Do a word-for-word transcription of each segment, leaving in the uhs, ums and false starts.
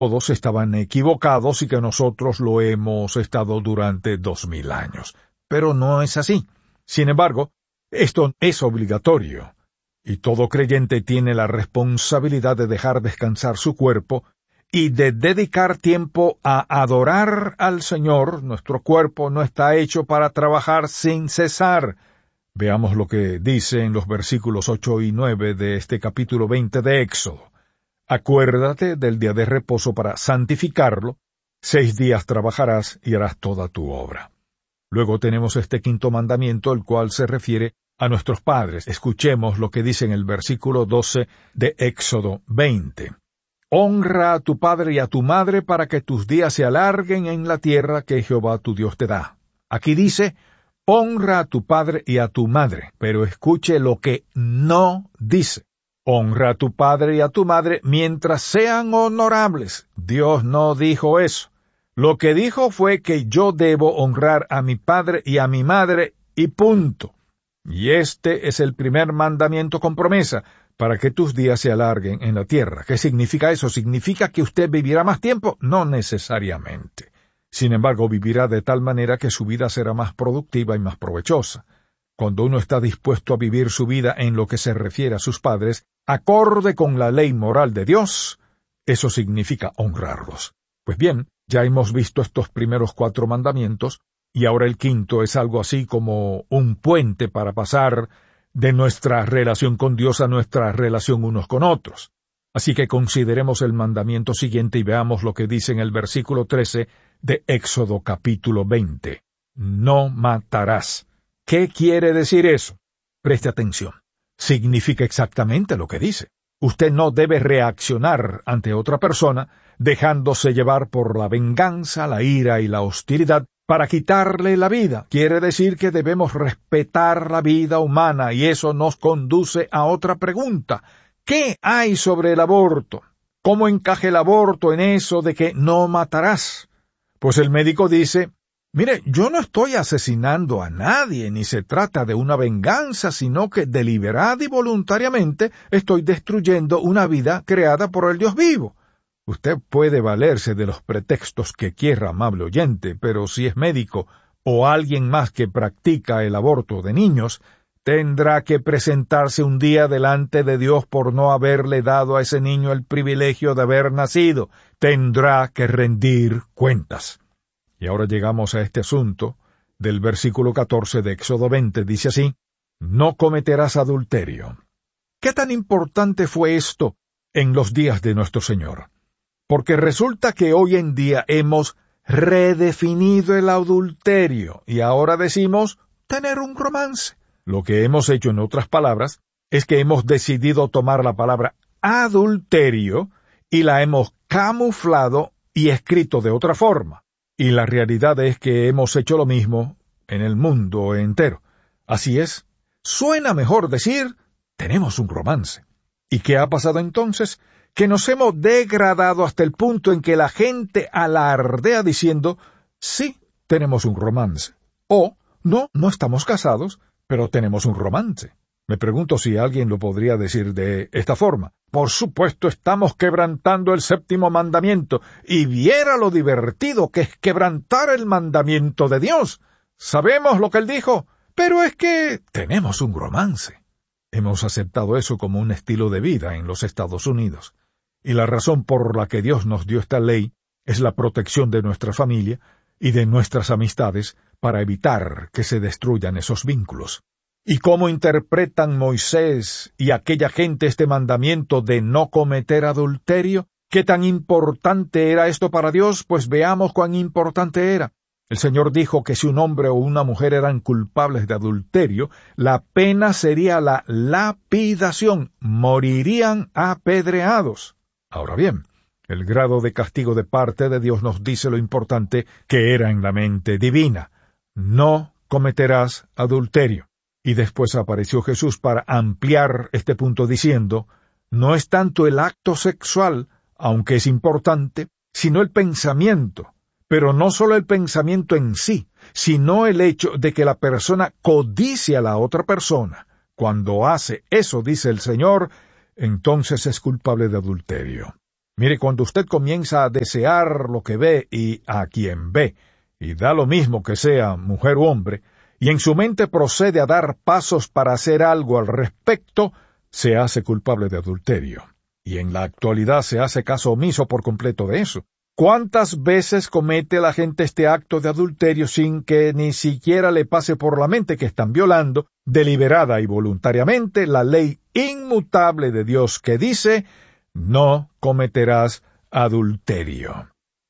todos estaban equivocados y que nosotros lo hemos estado durante dos mil años. Pero no es así. Sin embargo, esto es obligatorio, y todo creyente tiene la responsabilidad de dejar descansar su cuerpo y de dedicar tiempo a adorar al Señor. Nuestro cuerpo no está hecho para trabajar sin cesar. Veamos lo que dice en los versículos ocho y nueve de este capítulo veinte de Éxodo. Acuérdate del día de reposo para santificarlo. Seis días trabajarás y harás toda tu obra. Luego tenemos este quinto mandamiento, el cual se refiere a nuestros padres. Escuchemos lo que dice en el versículo doce de Éxodo veinte. Honra a tu padre y a tu madre para que tus días se alarguen en la tierra que Jehová tu Dios te da. Aquí dice, honra a tu padre y a tu madre, pero escuche lo que no dice. Honra a tu padre y a tu madre mientras sean honorables. Dios no dijo eso. Lo que dijo fue que yo debo honrar a mi padre y a mi madre, y punto. Y este es el primer mandamiento con promesa, para que tus días se alarguen en la tierra. ¿Qué significa eso? ¿Significa que usted vivirá más tiempo? No necesariamente. Sin embargo, vivirá de tal manera que su vida será más productiva y más provechosa. Cuando uno está dispuesto a vivir su vida en lo que se refiere a sus padres, acorde con la ley moral de Dios, eso significa honrarlos. Pues bien, ya hemos visto estos primeros cuatro mandamientos, y ahora el quinto es algo así como un puente para pasar de nuestra relación con Dios a nuestra relación unos con otros. Así que consideremos el mandamiento siguiente y veamos lo que dice en el versículo trece de Éxodo capítulo veinte. No matarás. ¿Qué quiere decir eso? Preste atención. Significa exactamente lo que dice. Usted no debe reaccionar ante otra persona dejándose llevar por la venganza, la ira y la hostilidad para quitarle la vida. Quiere decir que debemos respetar la vida humana, y eso nos conduce a otra pregunta. ¿Qué hay sobre el aborto? ¿Cómo encaja el aborto en eso de que no matarás? Pues el médico dice, mire, yo no estoy asesinando a nadie, ni se trata de una venganza, sino que deliberada y voluntariamente estoy destruyendo una vida creada por el Dios vivo. Usted puede valerse de los pretextos que quiera, amable oyente, pero si es médico o alguien más que practica el aborto de niños, tendrá que presentarse un día delante de Dios por no haberle dado a ese niño el privilegio de haber nacido. Tendrá que rendir cuentas. Y ahora llegamos a este asunto del versículo catorce de Éxodo veinte. Dice así, no cometerás adulterio. ¿Qué tan importante fue esto en los días de nuestro Señor? Porque resulta que hoy en día hemos redefinido el adulterio y ahora decimos tener un romance. Lo que hemos hecho, en otras palabras, es que hemos decidido tomar la palabra adulterio y la hemos camuflado y escrito de otra forma. Y la realidad es que hemos hecho lo mismo en el mundo entero. Así es, suena mejor decir, tenemos un romance. ¿Y qué ha pasado entonces? Que nos hemos degradado hasta el punto en que la gente alardea diciendo, sí, tenemos un romance. O, no, no estamos casados, pero tenemos un romance. Me pregunto si alguien lo podría decir de esta forma. Por supuesto, estamos quebrantando el séptimo mandamiento, y viera lo divertido que es quebrantar el mandamiento de Dios. Sabemos lo que Él dijo, pero es que tenemos un romance. Hemos aceptado eso como un estilo de vida en los Estados Unidos. Y la razón por la que Dios nos dio esta ley es la protección de nuestra familia y de nuestras amistades para evitar que se destruyan esos vínculos. ¿Y cómo interpretan Moisés y aquella gente este mandamiento de no cometer adulterio? ¿Qué tan importante era esto para Dios? Pues veamos cuán importante era. El Señor dijo que si un hombre o una mujer eran culpables de adulterio, la pena sería la lapidación, morirían apedreados. Ahora bien, el grado de castigo de parte de Dios nos dice lo importante que era en la mente divina. No cometerás adulterio. Y después apareció Jesús para ampliar este punto diciendo, no es tanto el acto sexual, aunque es importante, sino el pensamiento. Pero no solo el pensamiento en sí, sino el hecho de que la persona codicia a la otra persona. Cuando hace eso, dice el Señor, entonces es culpable de adulterio. Mire, cuando usted comienza a desear lo que ve y a quien ve, y da lo mismo que sea mujer o hombre, y en su mente procede a dar pasos para hacer algo al respecto, se hace culpable de adulterio. Y en la actualidad se hace caso omiso por completo de eso. ¿Cuántas veces comete la gente este acto de adulterio sin que ni siquiera le pase por la mente que están violando, deliberada y voluntariamente, la ley inmutable de Dios que dice, no cometerás adulterio?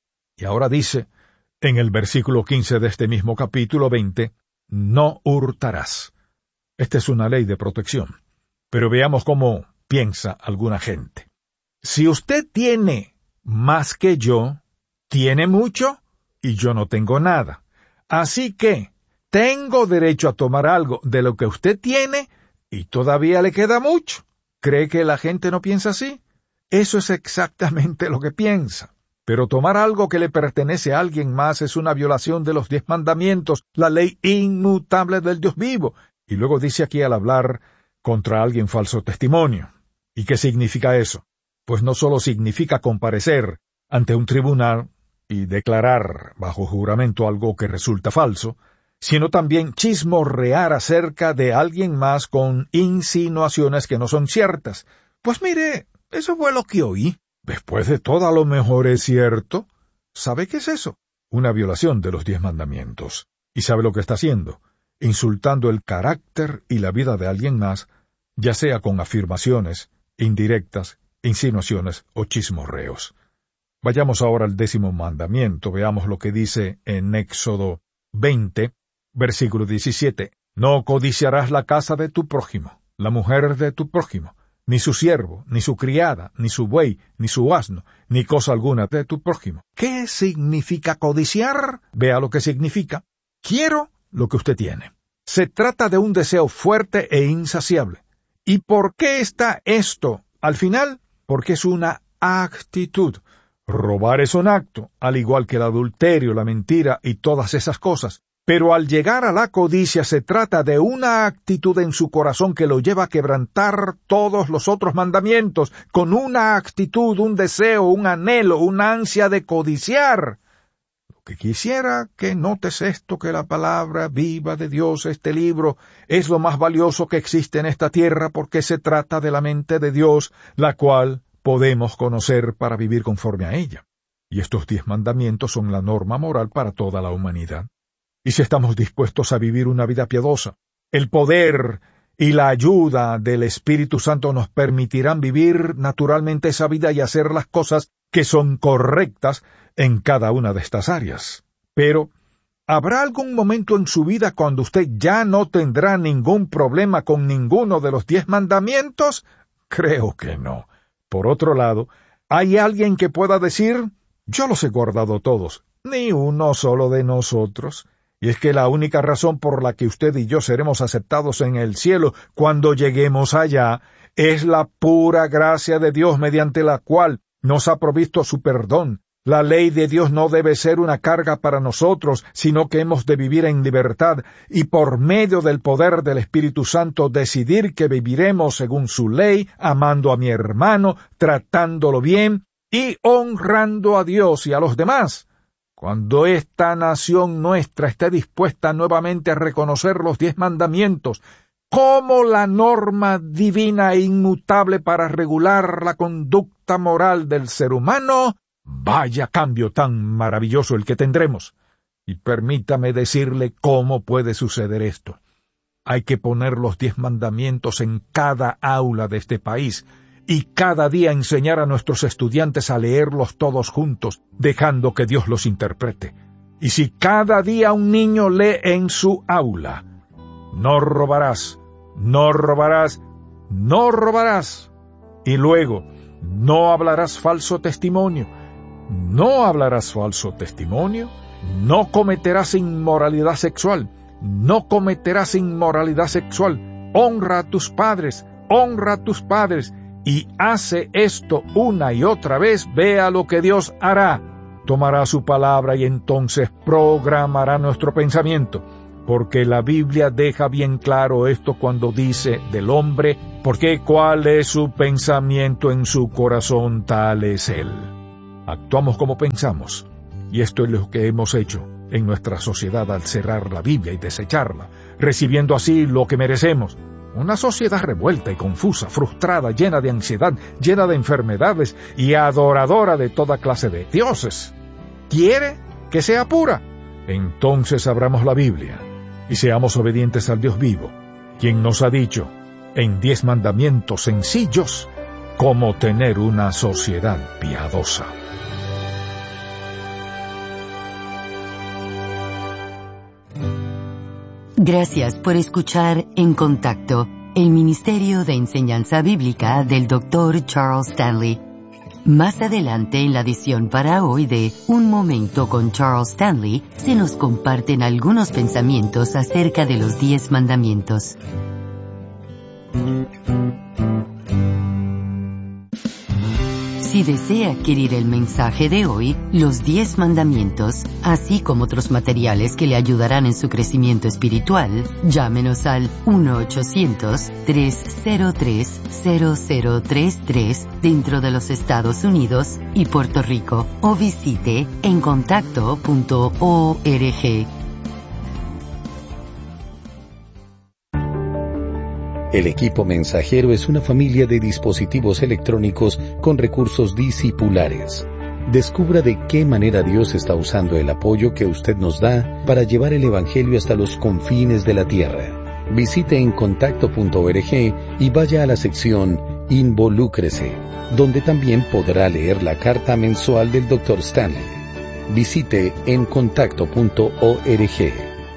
Y ahora dice, en el versículo quince de este mismo capítulo veinte, no hurtarás. Esta es una ley de protección. Pero veamos cómo piensa alguna gente. Si usted tiene más que yo, tiene mucho y yo no tengo nada. Así que tengo derecho a tomar algo de lo que usted tiene y todavía le queda mucho. ¿Cree que la gente no piensa así? Eso es exactamente lo que piensa. Pero tomar algo que le pertenece a alguien más es una violación de los diez mandamientos, la ley inmutable del Dios vivo. Y luego dice aquí al hablar contra alguien falso testimonio. ¿Y qué significa eso? Pues no solo significa comparecer ante un tribunal y declarar bajo juramento algo que resulta falso, sino también chismorrear acerca de alguien más con insinuaciones que no son ciertas. Pues mire, eso fue lo que oí. Después de todo, a lo mejor es cierto. ¿Sabe qué es eso? Una violación de los diez mandamientos. ¿Y sabe lo que está haciendo? Insultando el carácter y la vida de alguien más, ya sea con afirmaciones, indirectas, insinuaciones o chismorreos. Vayamos ahora al décimo mandamiento, veamos lo que dice en Éxodo veinte, versículo diecisiete. No codiciarás la casa de tu prójimo, la mujer de tu prójimo, ni su siervo, ni su criada, ni su buey, ni su asno, ni cosa alguna de tu prójimo. ¿Qué significa codiciar? Vea lo que significa. Quiero lo que usted tiene. Se trata de un deseo fuerte e insaciable. ¿Y por qué está esto al final? Porque es una actitud. Robar es un acto, al igual que el adulterio, la mentira y todas esas cosas. Pero al llegar a la codicia se trata de una actitud en su corazón que lo lleva a quebrantar todos los otros mandamientos, con una actitud, un deseo, un anhelo, una ansia de codiciar. Lo que quisiera que notes esto, que la palabra viva de Dios, este libro, es lo más valioso que existe en esta tierra porque se trata de la mente de Dios, la cual podemos conocer para vivir conforme a ella. Y estos diez mandamientos son la norma moral para toda la humanidad. Y si estamos dispuestos a vivir una vida piadosa, el poder y la ayuda del Espíritu Santo nos permitirán vivir naturalmente esa vida y hacer las cosas que son correctas en cada una de estas áreas. Pero, ¿habrá algún momento en su vida cuando usted ya no tendrá ningún problema con ninguno de los diez mandamientos? Creo que no. Por otro lado, ¿hay alguien que pueda decir, yo los he guardado todos, ni uno solo de nosotros? Y es que la única razón por la que usted y yo seremos aceptados en el cielo cuando lleguemos allá es la pura gracia de Dios mediante la cual nos ha provisto su perdón. La ley de Dios no debe ser una carga para nosotros, sino que hemos de vivir en libertad y por medio del poder del Espíritu Santo decidir que viviremos según su ley, amando a mi hermano, tratándolo bien y honrando a Dios y a los demás. Cuando esta nación nuestra esté dispuesta nuevamente a reconocer los diez mandamientos como la norma divina e inmutable para regular la conducta moral del ser humano, vaya cambio tan maravilloso el que tendremos. Y permítame decirle cómo puede suceder esto. Hay que poner los diez mandamientos en cada aula de este país y cada día enseñar a nuestros estudiantes a leerlos todos juntos, dejando que Dios los interprete. Y si cada día un niño lee en su aula, no robarás, no robarás, no robarás, y luego, no hablarás falso testimonio, no hablarás falso testimonio, no cometerás inmoralidad sexual, no cometerás inmoralidad sexual, honra a tus padres, honra a tus padres, y hace esto una y otra vez, vea lo que Dios hará. Tomará su palabra y entonces programará nuestro pensamiento. porque la Biblia deja bien claro esto cuando dice del hombre, porque cuál es su pensamiento en su corazón, tal es él. Actuamos como pensamos, y esto es lo que hemos hecho en nuestra sociedad al cerrar la Biblia y desecharla, recibiendo así lo que merecemos. Una sociedad revuelta y confusa, frustrada, llena de ansiedad, llena de enfermedades y adoradora de toda clase de dioses. ¿Quiere que sea pura? Entonces abramos la Biblia y seamos obedientes al Dios vivo, quien nos ha dicho en diez mandamientos sencillos cómo tener una sociedad piadosa. Gracias por escuchar En Contacto, el Ministerio de Enseñanza Bíblica del doctor Charles Stanley. Más adelante en la edición para hoy de Un Momento con Charles Stanley, se nos comparten algunos pensamientos acerca de los diez mandamientos. Si desea adquirir el mensaje de hoy, los diez mandamientos, así como otros materiales que le ayudarán en su crecimiento espiritual, llámenos al uno ochocientos, tres cero tres, cero cero tres tres dentro de los Estados Unidos y Puerto Rico o visite en contacto punto org. El equipo mensajero es una familia de dispositivos electrónicos con recursos discipulares. Descubra de qué manera Dios está usando el apoyo que usted nos da para llevar el Evangelio hasta los confines de la tierra. Visite en contacto punto org y vaya a la sección Involúcrese, donde también podrá leer la carta mensual del doctor Stanley. Visite en contacto punto org.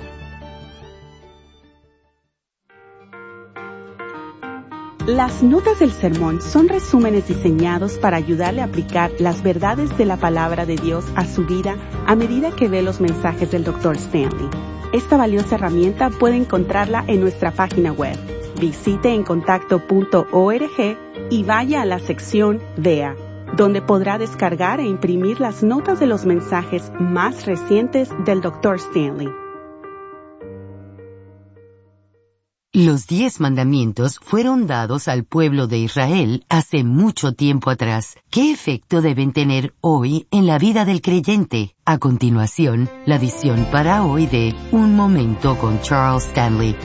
Las notas del sermón son resúmenes diseñados para ayudarle a aplicar las verdades de la palabra de Dios a su vida a medida que ve los mensajes del doctor Stanley. Esta valiosa herramienta puede encontrarla en nuestra página web. Visite en contacto punto org y vaya a la sección Vea, donde podrá descargar e imprimir las notas de los mensajes más recientes del doctor Stanley. Los diez mandamientos fueron dados al pueblo de Israel hace mucho tiempo atrás. ¿Qué efecto deben tener hoy en la vida del creyente? A continuación, la edición para hoy de Un Momento con Charles Stanley.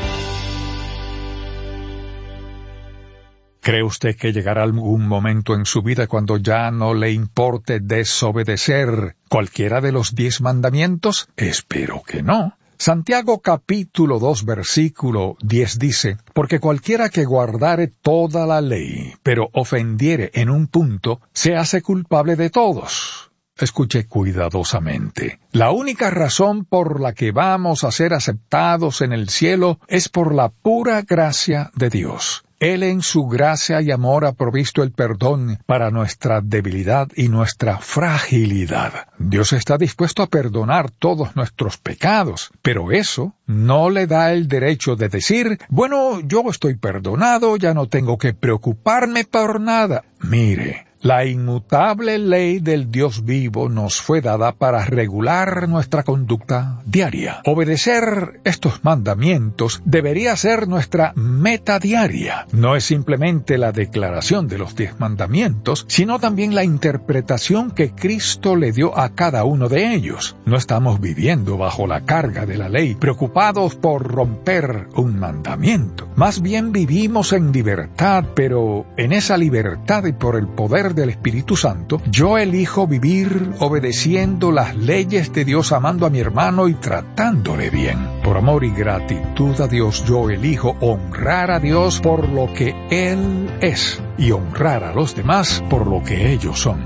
¿Cree usted que llegará algún momento en su vida cuando ya no le importe desobedecer cualquiera de los diez mandamientos? Espero que no. Santiago capítulo dos versículo diez dice, porque cualquiera que guardare toda la ley, pero ofendiere en un punto, se hace culpable de todos. Escuche cuidadosamente. La única razón por la que vamos a ser aceptados en el cielo es por la pura gracia de Dios. Él en su gracia y amor ha provisto el perdón para nuestra debilidad y nuestra fragilidad. Dios está dispuesto a perdonar todos nuestros pecados, pero eso no le da el derecho de decir, bueno, yo estoy perdonado, ya no tengo que preocuparme por nada. Mire, la inmutable ley del Dios vivo nos fue dada para regular nuestra conducta diaria. Obedecer estos mandamientos debería ser nuestra meta diaria. No es simplemente la declaración de los diez mandamientos, sino también la interpretación que Cristo le dio a cada uno de ellos. No estamos viviendo bajo la carga de la ley, preocupados por romper un mandamiento. Más bien vivimos en libertad, pero en esa libertad y por el poder del Espíritu Santo, yo elijo vivir obedeciendo las leyes de Dios, amando a mi hermano y tratándole bien. Por amor y gratitud a Dios, yo elijo honrar a Dios por lo que Él es y honrar a los demás por lo que ellos son.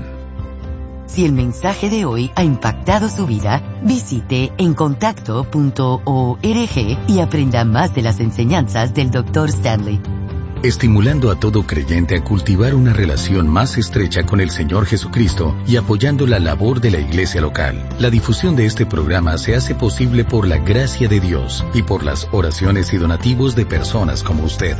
Si el mensaje de hoy ha impactado su vida, visite en contacto punto org y aprenda más de las enseñanzas del doctor Stanley. Estimulando a todo creyente a cultivar una relación más estrecha con el Señor Jesucristo y apoyando la labor de la iglesia local. La difusión de este programa se hace posible por la gracia de Dios y por las oraciones y donativos de personas como usted.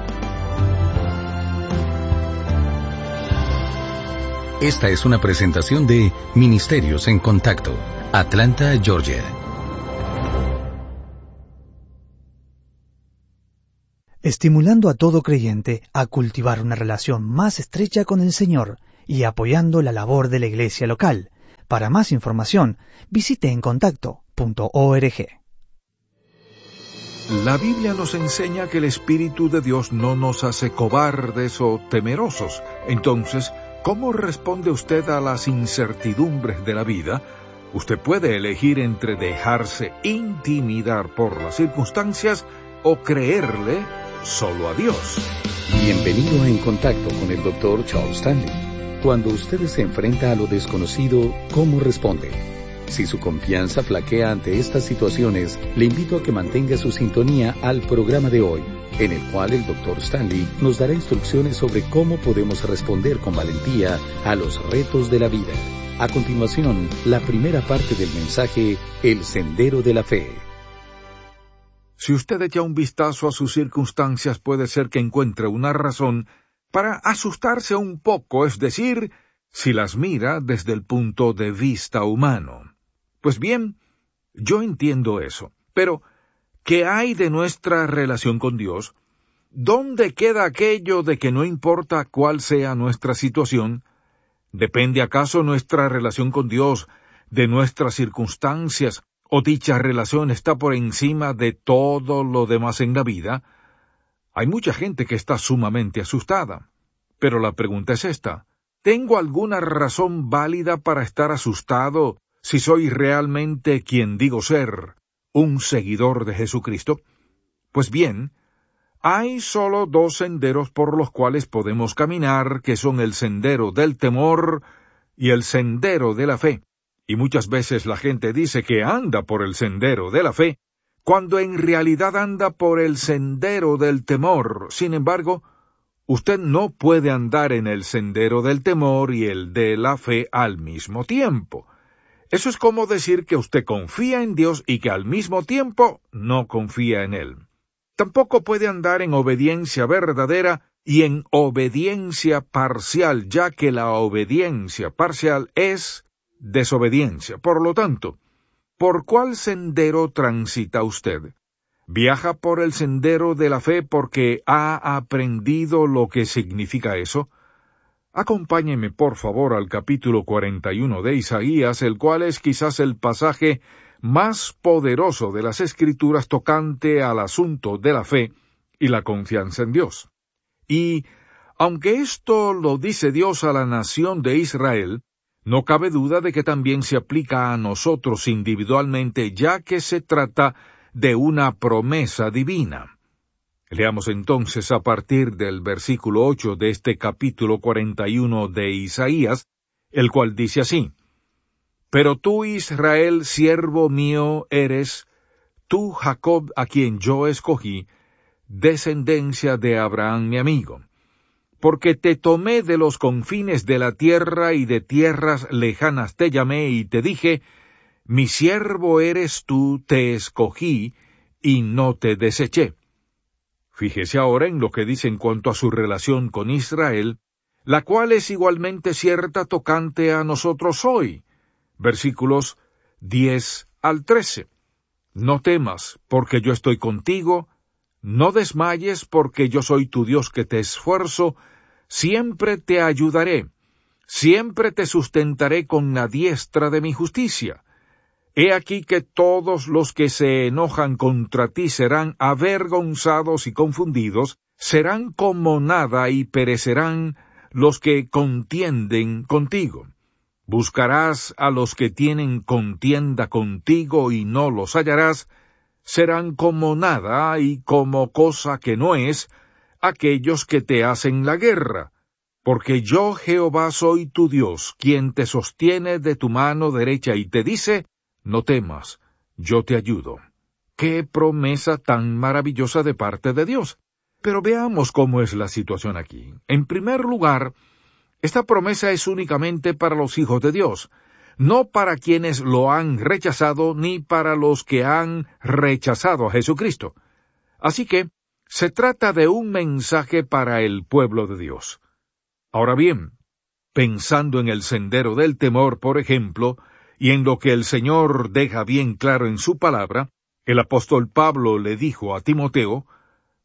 Esta es una presentación de Ministerios en Contacto, Atlanta, Georgia. estimulando a todo creyente a cultivar una relación más estrecha con el Señor y apoyando la labor de la iglesia local. Para más información, visite en contacto punto org. La Biblia nos enseña que el Espíritu de Dios no nos hace cobardes o temerosos. Entonces, ¿cómo responde usted a las incertidumbres de la vida? Usted puede elegir entre dejarse intimidar por las circunstancias o creerle solo a Dios. Bienvenido a En Contacto con el doctor Charles Stanley. Cuando usted se enfrenta a lo desconocido, ¿cómo responde? Si su confianza flaquea ante estas situaciones, le invito a que mantenga su sintonía al programa de hoy, en el cual el doctor Stanley nos dará instrucciones sobre cómo podemos responder con valentía a los retos de la vida. A continuación, la primera parte del mensaje, El Sendero de la Fe. Si usted echa un vistazo a sus circunstancias, puede ser que encuentre una razón para asustarse un poco, es decir, si las mira desde el punto de vista humano. Pues bien, yo entiendo eso, pero ¿qué hay de nuestra relación con Dios? ¿Dónde queda aquello de que no importa cuál sea nuestra situación? ¿Depende acaso nuestra relación con Dios de nuestras circunstancias, o dicha relación está por encima de todo lo demás en la vida? Hay mucha gente que está sumamente asustada, pero la pregunta es esta: ¿tengo alguna razón válida para estar asustado si soy realmente quien digo ser, un seguidor de Jesucristo? Pues bien, hay solo dos senderos por los cuales podemos caminar, que son el sendero del temor y el sendero de la fe. Y muchas veces la gente dice que anda por el sendero de la fe, cuando en realidad anda por el sendero del temor. Sin embargo, usted no puede andar en el sendero del temor y el de la fe al mismo tiempo. Eso es como decir que usted confía en Dios y que al mismo tiempo no confía en Él. Tampoco puede andar en obediencia verdadera y en obediencia parcial, ya que la obediencia parcial es desobediencia. Por lo tanto, ¿por cuál sendero transita usted? ¿Viaja por el sendero de la fe porque ha aprendido lo que significa eso? Acompáñeme por favor al capítulo cuarenta y uno de Isaías, el cual es quizás el pasaje más poderoso de las Escrituras tocante al asunto de la fe y la confianza en Dios. Y, aunque esto lo dice Dios a la nación de Israel, no cabe duda de que también se aplica a nosotros individualmente, ya que se trata de una promesa divina. Leamos entonces a partir del versículo ocho de este capítulo cuarenta y uno de Isaías, el cual dice así: Pero tú, Israel, siervo mío eres, tú, Jacob, a quien yo escogí, descendencia de Abraham mi amigo. Porque te tomé de los confines de la tierra y de tierras lejanas te llamé y te dije, mi siervo eres tú, te escogí y no te deseché. Fíjese ahora en lo que dice en cuanto a su relación con Israel, la cual es igualmente cierta tocante a nosotros hoy. Versículos diez al trece. No temas, porque yo estoy contigo, no desmayes, porque yo soy tu Dios que te esfuerzo, siempre te ayudaré, siempre te sustentaré con la diestra de mi justicia. He aquí que todos los que se enojan contra ti serán avergonzados y confundidos, serán como nada y perecerán los que contienden contigo. Buscarás a los que tienen contienda contigo y no los hallarás, serán como nada y como cosa que no es aquellos que te hacen la guerra. Porque yo, Jehová, soy tu Dios, quien te sostiene de tu mano derecha y te dice, no temas, yo te ayudo. ¡Qué promesa tan maravillosa de parte de Dios! Pero veamos cómo es la situación aquí. En primer lugar, esta promesa es únicamente para los hijos de Dios, no para quienes lo han rechazado ni para los que han rechazado a Jesucristo. Así que, se trata de un mensaje para el pueblo de Dios. Ahora bien, pensando en el sendero del temor, por ejemplo, y en lo que el Señor deja bien claro en su palabra, el apóstol Pablo le dijo a Timoteo,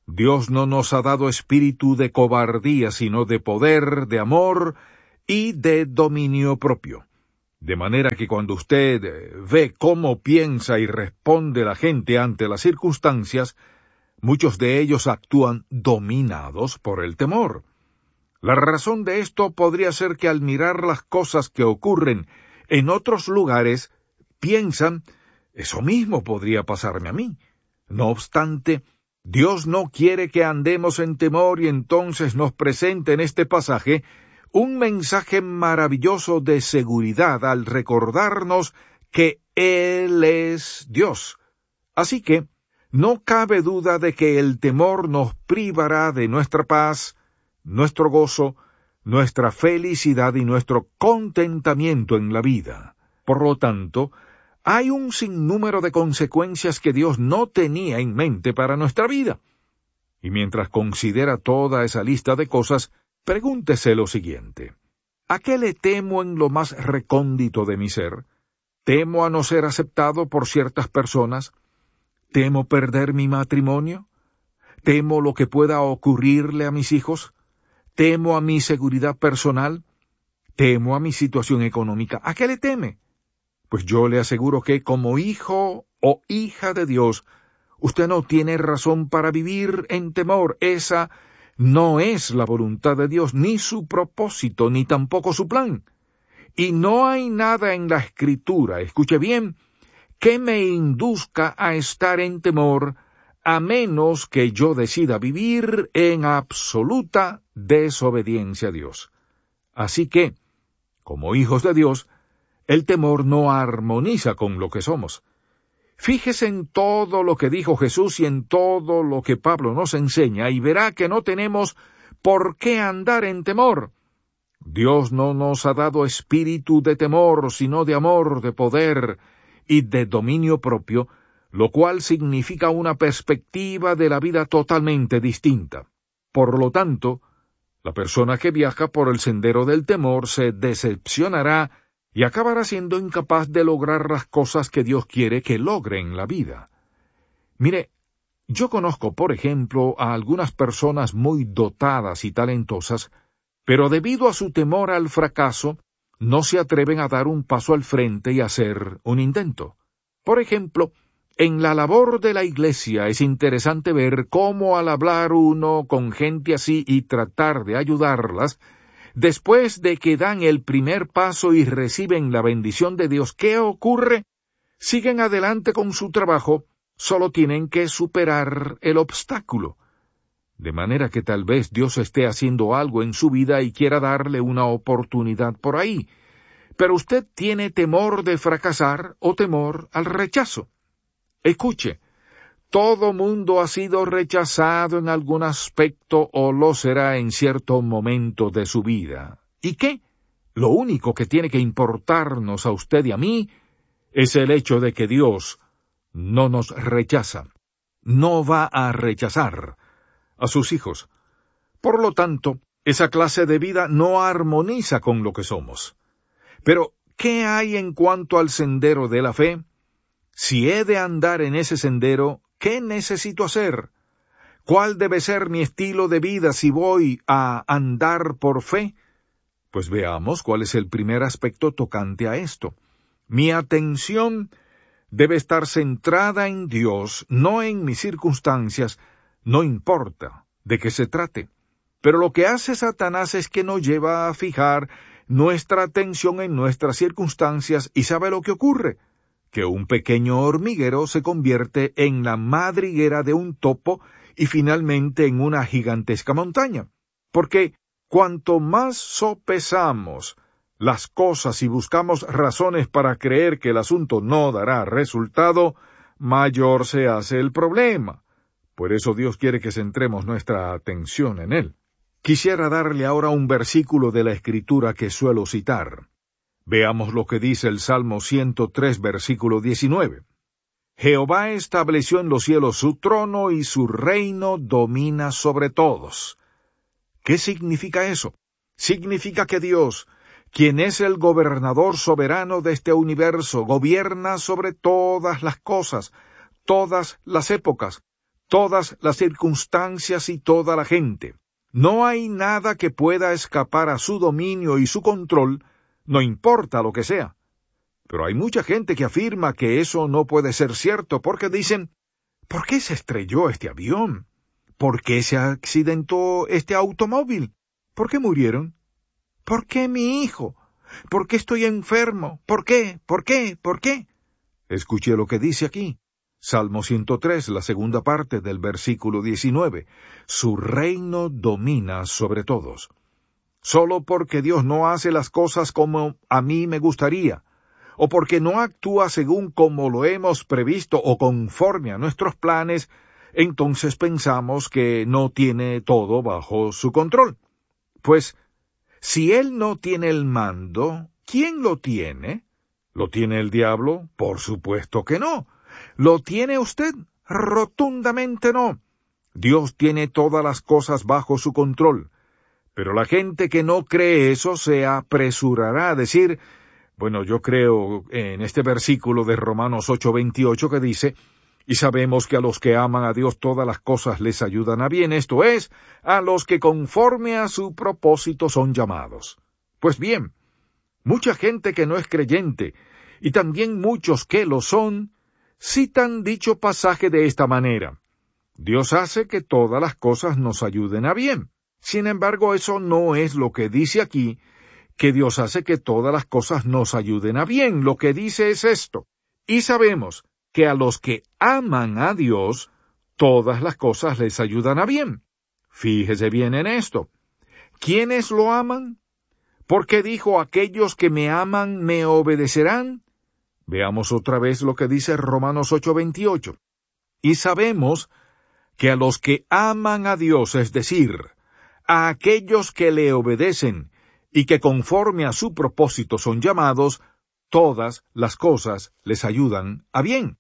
Dios no nos ha dado espíritu de cobardía, sino de poder, de amor y de dominio propio. De manera que cuando usted ve cómo piensa y responde la gente ante las circunstancias, muchos de ellos actúan dominados por el temor. La razón de esto podría ser que al mirar las cosas que ocurren en otros lugares, piensan, eso mismo podría pasarme a mí. No obstante, Dios no quiere que andemos en temor y entonces nos presenta en este pasaje un mensaje maravilloso de seguridad al recordarnos que Él es Dios. Así que, no cabe duda de que el temor nos privará de nuestra paz, nuestro gozo, nuestra felicidad y nuestro contentamiento en la vida. Por lo tanto, hay un sinnúmero de consecuencias que Dios no tenía en mente para nuestra vida. Y mientras considera toda esa lista de cosas, pregúntese lo siguiente: ¿a qué le temo en lo más recóndito de mi ser? ¿Temo a no ser aceptado por ciertas personas? ¿Temo perder mi matrimonio? ¿Temo lo que pueda ocurrirle a mis hijos? ¿Temo a mi seguridad personal? ¿Temo a mi situación económica? ¿A qué le teme? Pues yo le aseguro que como hijo o hija de Dios, usted no tiene razón para vivir en temor. Esa no es la voluntad de Dios, ni su propósito, ni tampoco su plan. Y no hay nada en la Escritura, escuche bien, que me induzca a estar en temor, a menos que yo decida vivir en absoluta desobediencia a Dios. Así que, como hijos de Dios, el temor no armoniza con lo que somos. Fíjese en todo lo que dijo Jesús y en todo lo que Pablo nos enseña, y verá que no tenemos por qué andar en temor. Dios no nos ha dado espíritu de temor, sino de amor, de poder y de dominio propio, lo cual significa una perspectiva de la vida totalmente distinta. Por lo tanto, la persona que viaja por el sendero del temor se decepcionará y acabará siendo incapaz de lograr las cosas que Dios quiere que logre en la vida. Mire, yo conozco, por ejemplo, a algunas personas muy dotadas y talentosas, pero debido a su temor al fracaso, no se atreven a dar un paso al frente y hacer un intento. Por ejemplo, en la labor de la iglesia es interesante ver cómo al hablar uno con gente así y tratar de ayudarlas, después de que dan el primer paso y reciben la bendición de Dios, ¿qué ocurre? Siguen adelante con su trabajo, solo tienen que superar el obstáculo. De manera que tal vez Dios esté haciendo algo en su vida y quiera darle una oportunidad por ahí. Pero usted tiene temor de fracasar o temor al rechazo. Escuche, todo mundo ha sido rechazado en algún aspecto o lo será en cierto momento de su vida. ¿Y qué? Lo único que tiene que importarnos a usted y a mí es el hecho de que Dios no nos rechaza. No va a rechazar a sus hijos. Por lo tanto, esa clase de vida no armoniza con lo que somos. Pero, ¿qué hay en cuanto al sendero de la fe? Si he de andar en ese sendero, ¿qué necesito hacer? ¿Cuál debe ser mi estilo de vida si voy a andar por fe? Pues veamos cuál es el primer aspecto tocante a esto. Mi atención debe estar centrada en Dios, no en mis circunstancias, no importa de qué se trate. Pero lo que hace Satanás es que nos lleva a fijar nuestra atención en nuestras circunstancias y ¿sabe lo que ocurre? Que un pequeño hormiguero se convierte en la madriguera de un topo y finalmente en una gigantesca montaña. Porque cuanto más sopesamos las cosas y buscamos razones para creer que el asunto no dará resultado, mayor se hace el problema. Por eso Dios quiere que centremos nuestra atención en Él. Quisiera darle ahora un versículo de la Escritura que suelo citar. Veamos lo que dice el Salmo ciento tres, versículo diecinueve. Jehová estableció en los cielos su trono y su reino domina sobre todos. ¿Qué significa eso? Significa que Dios, quien es el gobernador soberano de este universo, gobierna sobre todas las cosas, todas las épocas, todas las circunstancias y toda la gente. No hay nada que pueda escapar a su dominio y su control, no importa lo que sea. Pero hay mucha gente que afirma que eso no puede ser cierto porque dicen, ¿por qué se estrelló este avión? ¿Por qué se accidentó este automóvil? ¿Por qué murieron? ¿Por qué mi hijo? ¿Por qué estoy enfermo? ¿Por qué? ¿Por qué? ¿Por qué? Escuche lo que dice aquí. Salmo ciento tres, la segunda parte del versículo diecinueve. Su reino domina sobre todos. Solo porque Dios no hace las cosas como a mí me gustaría, o porque no actúa según como lo hemos previsto o conforme a nuestros planes, entonces pensamos que no tiene todo bajo su control. Pues, si Él no tiene el mando, ¿quién lo tiene? ¿Lo tiene el diablo? Por supuesto que no. ¿Lo tiene usted? Rotundamente no. Dios tiene todas las cosas bajo su control. Pero la gente que no cree eso se apresurará a decir, bueno, yo creo en este versículo de Romanos ocho veintiocho que dice, y sabemos que a los que aman a Dios todas las cosas les ayudan a bien, esto es, a los que conforme a su propósito son llamados. Pues bien, mucha gente que no es creyente, y también muchos que lo son, citan dicho pasaje de esta manera. Dios hace que todas las cosas nos ayuden a bien. Sin embargo, eso no es lo que dice aquí, que Dios hace que todas las cosas nos ayuden a bien. Lo que dice es esto. Y sabemos que a los que aman a Dios, todas las cosas les ayudan a bien. Fíjese bien en esto. ¿Quiénes lo aman? Porque dijo, aquellos que me aman me obedecerán. Veamos otra vez lo que dice Romanos ocho veintiocho. Y sabemos que a los que aman a Dios, es decir, a aquellos que le obedecen y que conforme a su propósito son llamados, todas las cosas les ayudan a bien.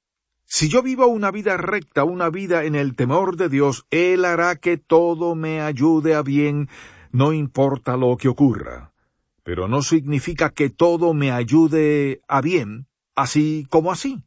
Si yo vivo una vida recta, una vida en el temor de Dios, Él hará que todo me ayude a bien, no importa lo que ocurra. Pero no significa que todo me ayude a bien, así como así.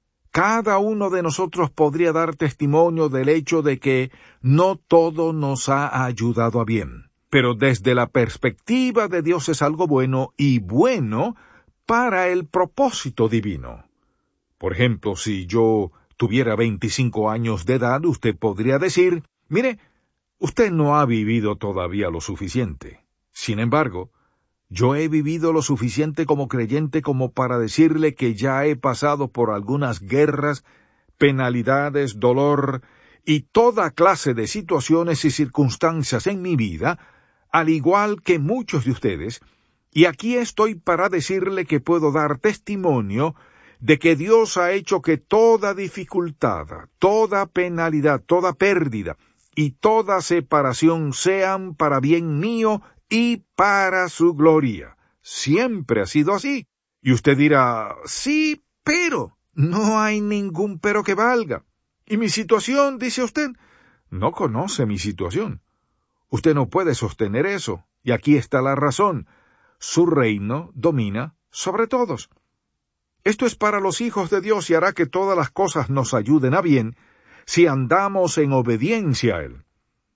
Cada uno de nosotros podría dar testimonio del hecho de que no todo nos ha ayudado a bien. Pero desde la perspectiva de Dios es algo bueno y bueno para el propósito divino. Por ejemplo, si yo tuviera veinticinco años de edad, usted podría decir, mire, usted no ha vivido todavía lo suficiente. Sin embargo, yo he vivido lo suficiente como creyente como para decirle que ya he pasado por algunas guerras, penalidades, dolor y toda clase de situaciones y circunstancias en mi vida, al igual que muchos de ustedes, y aquí estoy para decirle que puedo dar testimonio de que Dios ha hecho que toda dificultad, toda penalidad, toda pérdida y toda separación sean para bien mío y para su gloria. Siempre ha sido así. Y usted dirá, sí, pero no hay ningún pero que valga. ¿Y mi situación, dice usted? No conoce mi situación. Usted no puede sostener eso. Y aquí está la razón. Su reino domina sobre todos. Esto es para los hijos de Dios y hará que todas las cosas nos ayuden a bien si andamos en obediencia a Él.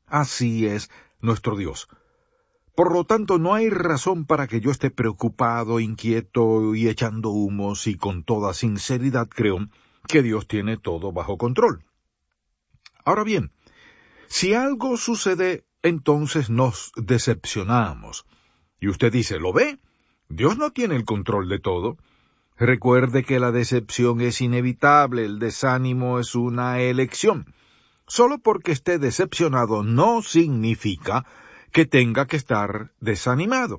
Así es nuestro Dios. Por lo tanto, no hay razón para que yo esté preocupado, inquieto y echando humos, y con toda sinceridad creo que Dios tiene todo bajo control. Ahora bien, si algo sucede, entonces nos decepcionamos. Y usted dice, ¿lo ve? Dios no tiene el control de todo. Recuerde que la decepción es inevitable, el desánimo es una elección. Solo porque esté decepcionado no significa que tenga que estar desanimado.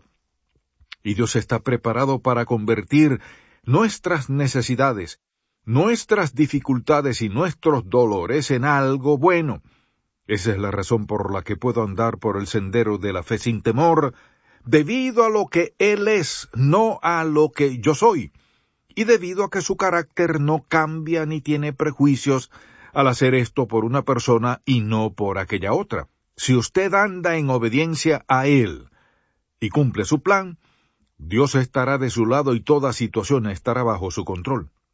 Y Dios está preparado para convertir nuestras necesidades, nuestras dificultades y nuestros dolores en algo bueno. Esa es la razón por la que puedo andar por el sendero de la fe sin temor, debido a lo que Él es, no a lo que yo soy, y debido a que su carácter no cambia ni tiene prejuicios al hacer esto por una persona y no por aquella otra. Si usted anda en obediencia a Él y cumple su plan, Dios estará de su lado y toda situación estará bajo su control.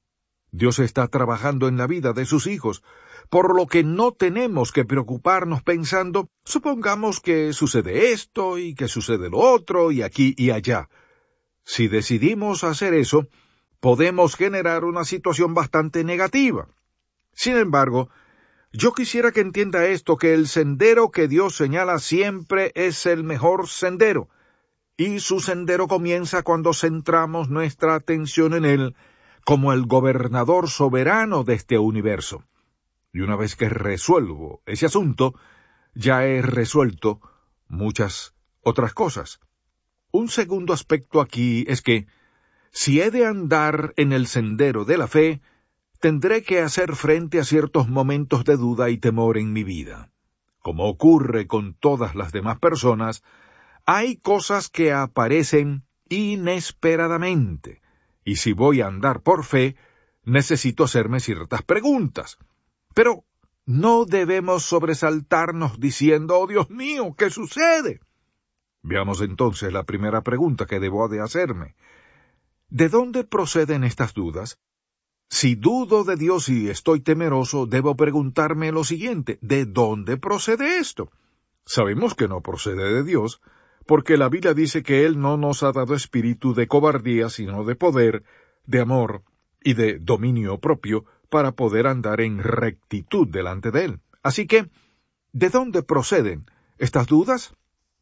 Dios está trabajando en la vida de sus hijos, por lo que no tenemos que preocuparnos pensando, supongamos que sucede esto y que sucede lo otro y aquí y allá. Si decidimos hacer eso, podemos generar una situación bastante negativa. Sin embargo, yo quisiera que entienda esto, que el sendero que Dios señala siempre es el mejor sendero, y su sendero comienza cuando centramos nuestra atención en Él como el gobernador soberano de este universo. Y una vez que resuelvo ese asunto, ya he resuelto muchas otras cosas. Un segundo aspecto aquí es que, si he de andar en el sendero de la fe, tendré que hacer frente a ciertos momentos de duda y temor en mi vida. Como ocurre con todas las demás personas, hay cosas que aparecen inesperadamente, y si voy a andar por fe, necesito hacerme ciertas preguntas. Pero no debemos sobresaltarnos diciendo, «Oh, Dios mío, ¿qué sucede?». Veamos entonces la primera pregunta que debo de hacerme. ¿De dónde proceden estas dudas? Si dudo de Dios y estoy temeroso, debo preguntarme lo siguiente, ¿de dónde procede esto? Sabemos que no procede de Dios, porque la Biblia dice que Él no nos ha dado espíritu de cobardía, sino de poder, de amor y de dominio propio, para poder andar en rectitud delante de Él. Así que, ¿de dónde proceden estas dudas?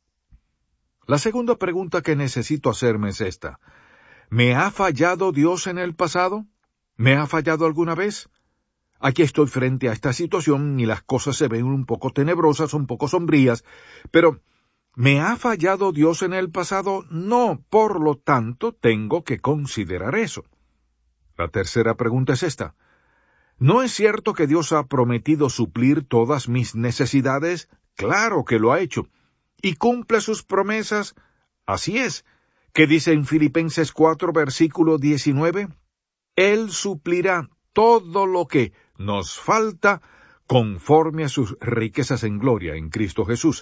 La segunda pregunta que necesito hacerme es esta. ¿Me ha fallado Dios en el pasado? ¿Me ha fallado alguna vez? Aquí estoy frente a esta situación y las cosas se ven un poco tenebrosas, un poco sombrías, pero ¿me ha fallado Dios en el pasado? No, por lo tanto, tengo que considerar eso. La tercera pregunta es esta. ¿No es cierto que Dios ha prometido suplir todas mis necesidades? Claro que lo ha hecho. ¿Y cumple sus promesas? Así es. ¿Qué dice en Filipenses cuatro, versículo diecinueve? Él suplirá todo lo que nos falta conforme a sus riquezas en gloria en Cristo Jesús.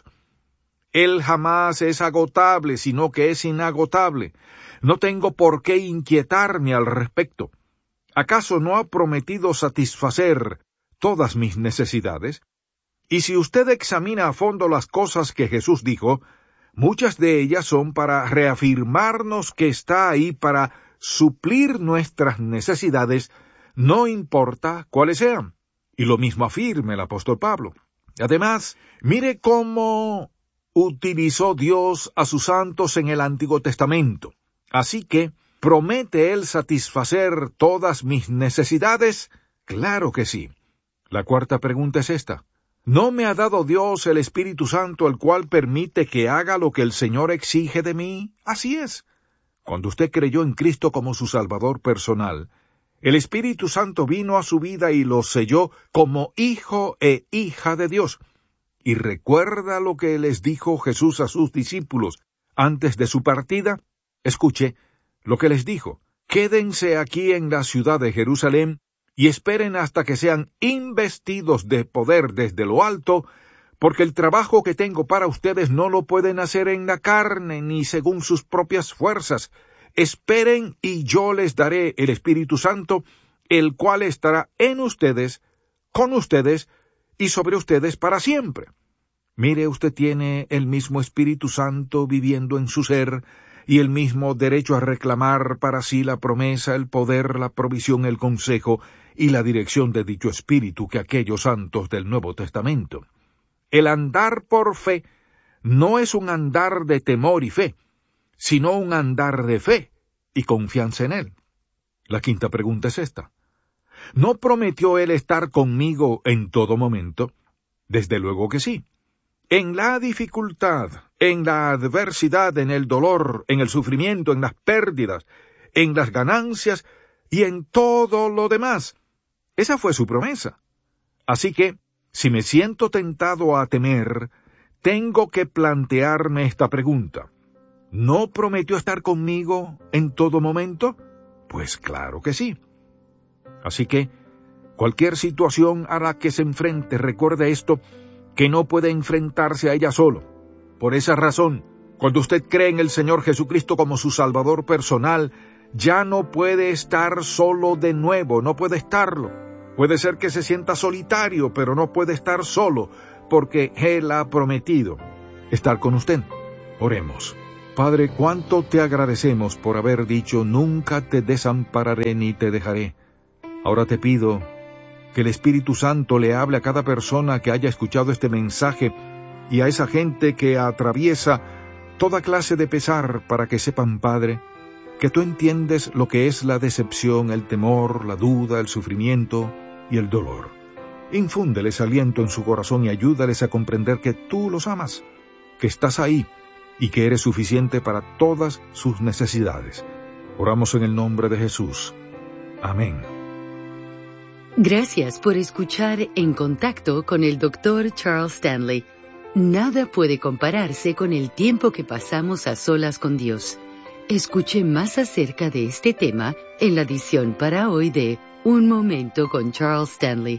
Él jamás es agotable, sino que es inagotable. No tengo por qué inquietarme al respecto. ¿Acaso no ha prometido satisfacer todas mis necesidades? Y si usted examina a fondo las cosas que Jesús dijo, muchas de ellas son para reafirmarnos que está ahí para suplir nuestras necesidades, no importa cuáles sean. Y lo mismo afirma el apóstol Pablo. Además, mire cómo utilizó Dios a sus santos en el Antiguo Testamento. Así que, ¿promete Él satisfacer todas mis necesidades? Claro que sí. La cuarta pregunta es esta. ¿No me ha dado Dios el Espíritu Santo, el cual permite que haga lo que el Señor exige de mí? Así es. Cuando usted creyó en Cristo como su Salvador personal, el Espíritu Santo vino a su vida y lo selló como hijo e hija de Dios. Y recuerda lo que les dijo Jesús a sus discípulos antes de su partida. Escuche lo que les dijo. Quédense aquí en la ciudad de Jerusalén y esperen hasta que sean investidos de poder desde lo alto, porque el trabajo que tengo para ustedes no lo pueden hacer en la carne ni según sus propias fuerzas. Esperen y yo les daré el Espíritu Santo, el cual estará en ustedes, con ustedes y sobre ustedes para siempre. Mire, usted tiene el mismo Espíritu Santo viviendo en su ser y el mismo derecho a reclamar para sí la promesa, el poder, la provisión, el consejo y la dirección de dicho Espíritu que aquellos santos del Nuevo Testamento. El andar por fe no es un andar de temor y fe, sino un andar de fe y confianza en Él. La quinta pregunta es esta. ¿No prometió Él estar conmigo en todo momento? Desde luego que sí. En la dificultad, en la adversidad, en el dolor, en el sufrimiento, en las pérdidas, en las ganancias y en todo lo demás. Esa fue su promesa. Así que, si me siento tentado a temer, tengo que plantearme esta pregunta. ¿No prometió estar conmigo en todo momento? Pues claro que sí. Así que, cualquier situación a la que se enfrente, recuerde esto, que no puede enfrentarse a ella solo. Por esa razón, cuando usted cree en el Señor Jesucristo como su Salvador personal, ya no puede estar solo de nuevo, no puede estarlo. Puede ser que se sienta solitario, pero no puede estar solo, porque Él ha prometido estar con usted. Oremos. Padre, cuánto te agradecemos por haber dicho, nunca te desampararé ni te dejaré. Ahora te pido que el Espíritu Santo le hable a cada persona que haya escuchado este mensaje y a esa gente que atraviesa toda clase de pesar, para que sepan, Padre, que tú entiendes lo que es la decepción, el temor, la duda, el sufrimiento y el dolor. Infúndeles aliento en su corazón y ayúdales a comprender que tú los amas, que estás ahí y que eres suficiente para todas sus necesidades. Oramos en el nombre de Jesús. Amén. Gracias por escuchar En Contacto con el doctor Charles Stanley. Nada puede compararse con el tiempo que pasamos a solas con Dios. Escuche más acerca de este tema en la edición para hoy de Un Momento con Charles Stanley.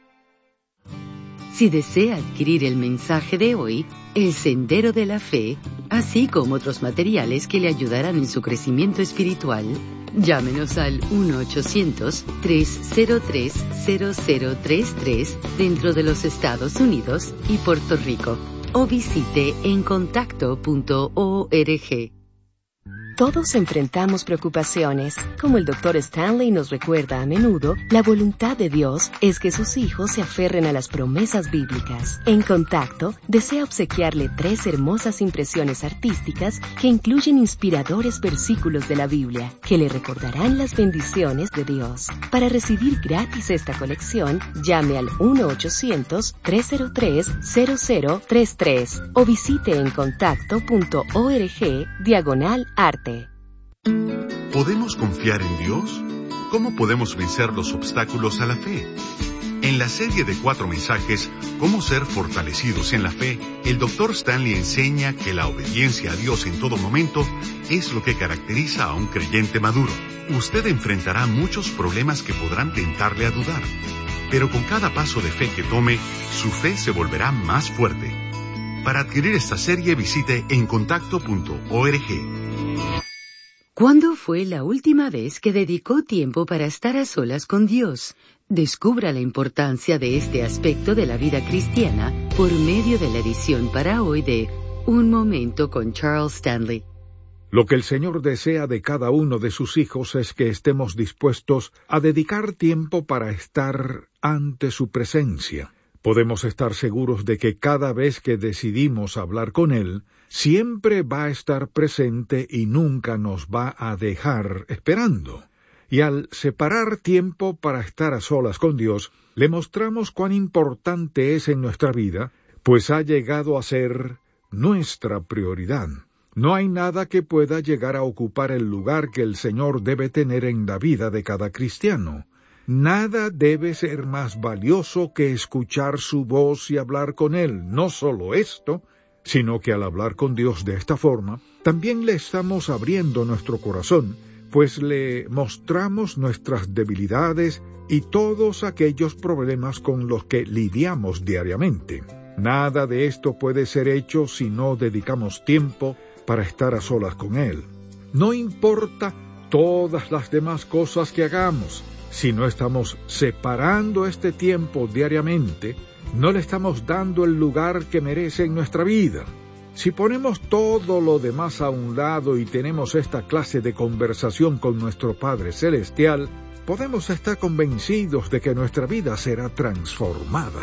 Si desea adquirir el mensaje de hoy, El Sendero de la Fe, así como otros materiales que le ayudarán en su crecimiento espiritual, llámenos al uno ochocientos, tres cero tres, cero cero tres tres dentro de los Estados Unidos y Puerto Rico, o visite en contacto punto org. Todos enfrentamos preocupaciones. Como el doctor Stanley nos recuerda a menudo, la voluntad de Dios es que sus hijos se aferren a las promesas bíblicas. En Contacto, desea obsequiarle tres hermosas impresiones artísticas que incluyen inspiradores versículos de la Biblia, que le recordarán las bendiciones de Dios. Para recibir gratis esta colección, llame al uno ochocientos, tres cero tres, cero cero tres tres o visite en contacto punto org diagonal arte. ¿Podemos confiar en Dios? ¿Cómo podemos vencer los obstáculos a la fe? En la serie de cuatro mensajes, Cómo ser fortalecidos en la fe, el doctor Stanley enseña que la obediencia a Dios en todo momento es lo que caracteriza a un creyente maduro. Usted enfrentará muchos problemas que podrán tentarle a dudar, pero con cada paso de fe que tome, su fe se volverá más fuerte. Para adquirir esta serie, visite en contacto punto org. ¿Cuándo fue la última vez que dedicó tiempo para estar a solas con Dios? Descubra la importancia de este aspecto de la vida cristiana por medio de la edición para hoy de Un Momento con Charles Stanley. Lo que el Señor desea de cada uno de sus hijos es que estemos dispuestos a dedicar tiempo para estar ante su presencia. Podemos estar seguros de que cada vez que decidimos hablar con Él, siempre va a estar presente y nunca nos va a dejar esperando. Y al separar tiempo para estar a solas con Dios, le mostramos cuán importante es en nuestra vida, pues ha llegado a ser nuestra prioridad. No hay nada que pueda llegar a ocupar el lugar que el Señor debe tener en la vida de cada cristiano. Nada debe ser más valioso que escuchar su voz y hablar con Él. No solo esto, sino que al hablar con Dios de esta forma, también le estamos abriendo nuestro corazón, pues le mostramos nuestras debilidades y todos aquellos problemas con los que lidiamos diariamente. Nada de esto puede ser hecho si no dedicamos tiempo para estar a solas con Él. No importa todas las demás cosas que hagamos, si no estamos separando este tiempo diariamente, no le estamos dando el lugar que merece en nuestra vida. Si ponemos todo lo demás a un lado y tenemos esta clase de conversación con nuestro Padre Celestial, podemos estar convencidos de que nuestra vida será transformada.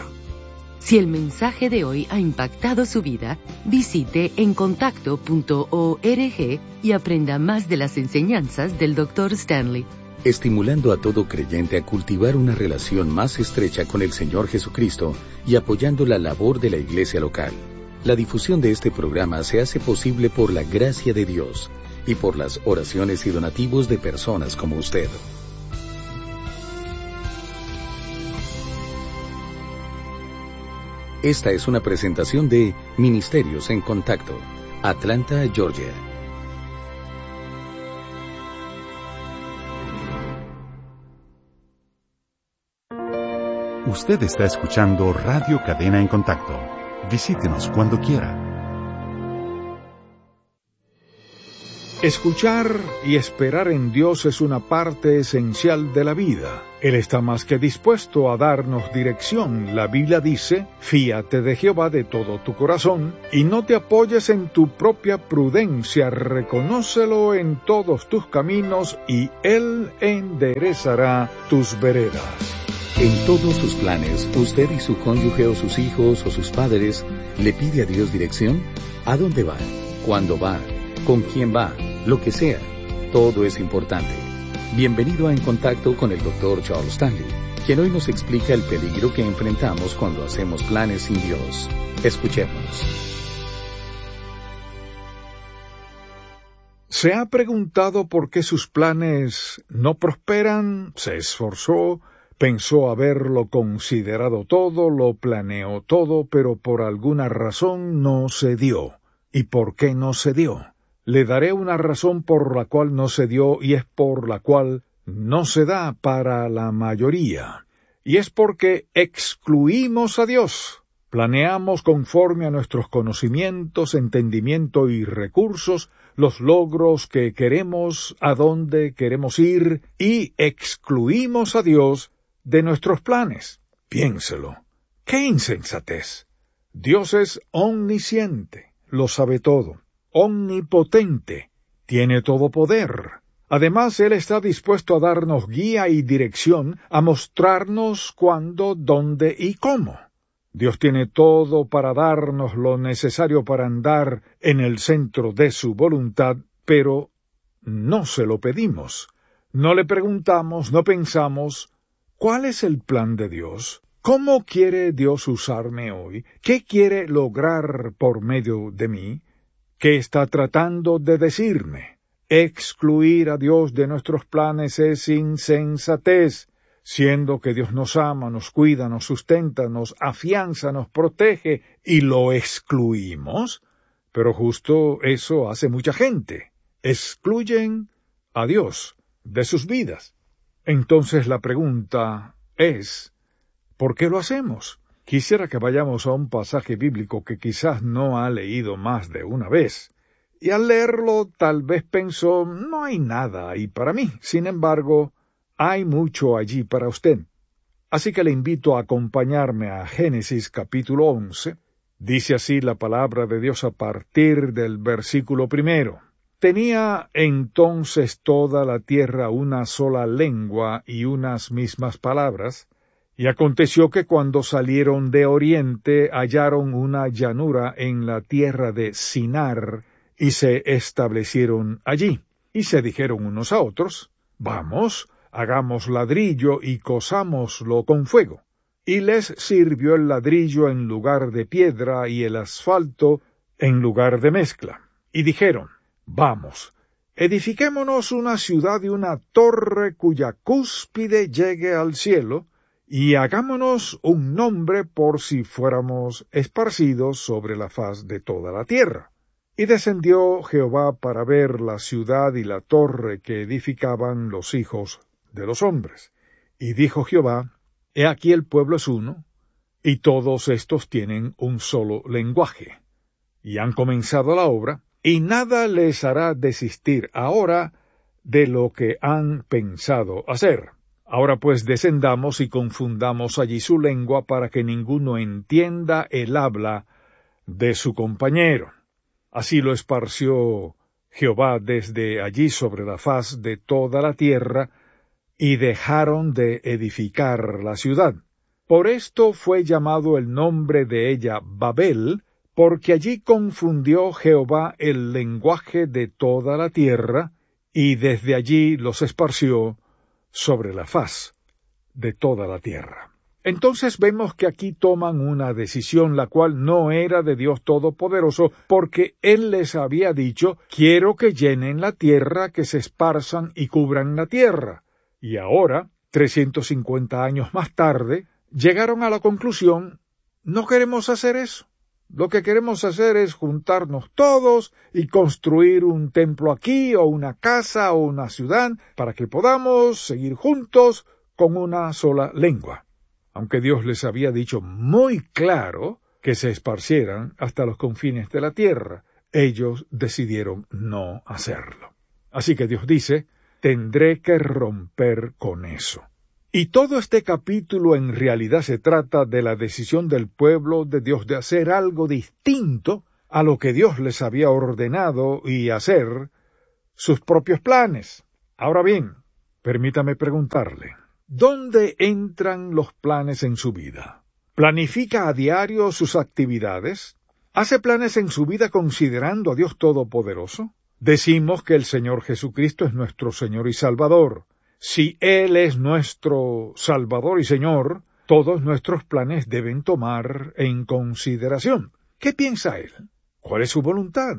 Si el mensaje de hoy ha impactado su vida, visite en contacto punto org y aprenda más de las enseñanzas del doctor Stanley. Estimulando a todo creyente a cultivar una relación más estrecha con el Señor Jesucristo y apoyando la labor de la iglesia local. La difusión de este programa se hace posible por la gracia de Dios y por las oraciones y donativos de personas como usted. Esta es una presentación de Ministerios en Contacto, Atlanta, Georgia. Usted está escuchando Radio Cadena en Contacto. Visítenos cuando quiera. Escuchar y esperar en Dios es una parte esencial de la vida. Él está más que dispuesto a darnos dirección. La Biblia dice, fíate de Jehová de todo tu corazón, y no te apoyes en tu propia prudencia, reconócelo en todos tus caminos, y Él enderezará tus veredas. En todos sus planes, usted y su cónyuge o sus hijos o sus padres, ¿le pide a Dios dirección? ¿A dónde va? ¿Cuándo va? ¿Con quién va? Lo que sea, todo es importante. Bienvenido a En Contacto con el doctor Charles Stanley, quien hoy nos explica el peligro que enfrentamos cuando hacemos planes sin Dios. Escuchemos. ¿Se ha preguntado por qué sus planes no prosperan? ¿Se esforzó? Pensó haberlo considerado todo, lo planeó todo, pero por alguna razón no se dio. ¿Y por qué no se dio? Le daré una razón por la cual no se dio y es por la cual no se da para la mayoría. Y es porque excluimos a Dios. Planeamos conforme a nuestros conocimientos, entendimiento y recursos, los logros que queremos, a dónde queremos ir, y excluimos a Dios de nuestros planes. Piénselo. ¡Qué insensatez! Dios es omnisciente, lo sabe todo. Omnipotente, tiene todo poder. Además, Él está dispuesto a darnos guía y dirección, a mostrarnos cuándo, dónde y cómo. Dios tiene todo para darnos lo necesario para andar en el centro de su voluntad, pero no se lo pedimos. No le preguntamos, no pensamos, ¿cuál es el plan de Dios? ¿Cómo quiere Dios usarme hoy? ¿Qué quiere lograr por medio de mí? ¿Qué está tratando de decirme? Excluir a Dios de nuestros planes es insensatez, siendo que Dios nos ama, nos cuida, nos sustenta, nos afianza, nos protege, y lo excluimos. Pero justo eso hace mucha gente. Excluyen a Dios de sus vidas. Entonces la pregunta es, ¿por qué lo hacemos? Quisiera que vayamos a un pasaje bíblico que quizás no ha leído más de una vez, y al leerlo tal vez pensó, no hay nada ahí para mí. Sin embargo, hay mucho allí para usted. Así que le invito a acompañarme a Génesis capítulo once. Dice así la palabra de Dios a partir del versículo primero. Tenía entonces toda la tierra una sola lengua y unas mismas palabras. Y aconteció que cuando salieron de oriente hallaron una llanura en la tierra de Sinar, y se establecieron allí. Y se dijeron unos a otros, vamos, hagamos ladrillo y cosámoslo con fuego. Y les sirvió el ladrillo en lugar de piedra y el asfalto en lugar de mezcla. Y dijeron, vamos, edifiquémonos una ciudad y una torre cuya cúspide llegue al cielo, y hagámonos un nombre por si fuéramos esparcidos sobre la faz de toda la tierra. Y descendió Jehová para ver la ciudad y la torre que edificaban los hijos de los hombres. Y dijo Jehová, he aquí el pueblo es uno, y todos estos tienen un solo lenguaje. Y han comenzado la obra, y nada les hará desistir ahora de lo que han pensado hacer. Ahora pues descendamos y confundamos allí su lengua para que ninguno entienda el habla de su compañero. Así lo esparció Jehová desde allí sobre la faz de toda la tierra, y dejaron de edificar la ciudad. Por esto fue llamado el nombre de ella Babel, porque allí confundió Jehová el lenguaje de toda la tierra, y desde allí los esparció sobre la faz de toda la tierra. Entonces vemos que aquí toman una decisión la cual no era de Dios Todopoderoso, porque Él les había dicho, quiero que llenen la tierra, que se esparzan y cubran la tierra. Y ahora, trescientos cincuenta años más tarde, llegaron a la conclusión, no queremos hacer eso. Lo que queremos hacer es juntarnos todos y construir un templo aquí, o una casa, o una ciudad, para que podamos seguir juntos con una sola lengua. Aunque Dios les había dicho muy claro que se esparcieran hasta los confines de la tierra. ellos decidieron no hacerlo. Así que Dios dice, tendré que romper con eso. Y todo este capítulo en realidad se trata de la decisión del pueblo de Dios de hacer algo distinto a lo que Dios les había ordenado y hacer sus propios planes. Ahora bien, permítame preguntarle, ¿dónde entran los planes en su vida? ¿Planifica a diario sus actividades? ¿Hace planes en su vida considerando a Dios Todopoderoso? Decimos que el Señor Jesucristo es nuestro Señor y Salvador. Si Él es nuestro Salvador y Señor, todos nuestros planes deben tomar en consideración. ¿Qué piensa Él? ¿Cuál es su voluntad?